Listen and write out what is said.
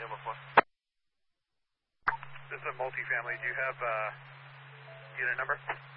This is a multifamily. Do you have unit number?